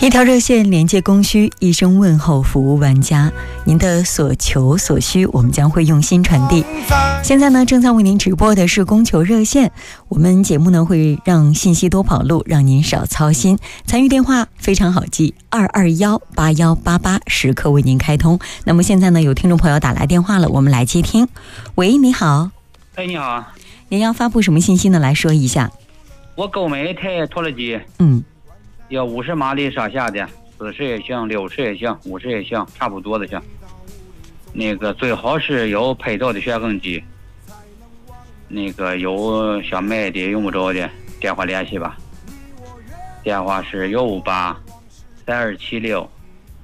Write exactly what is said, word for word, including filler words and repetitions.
一条热线连接供需，一声问候服务玩家。您的所求所需，我们将会用心传递。现在呢，正在为您直播的是供求热线。我们节目呢会让信息多跑路，让您少操心。参与电话非常好记，二二幺八幺八八，时刻为您开通。那么现在呢，有听众朋友打来电话了，我们来接听。喂，你好。 哎，你好。 您要发布什么信息呢？来说一下。 我购买一台拖拉机。 嗯。 要五十马力上下的，四十也行，六十也行，五十也行，差不多的行。那个最好是有配套的旋耕机。那个有想卖的用不着的，电话联系吧。电话是幺五八三二七六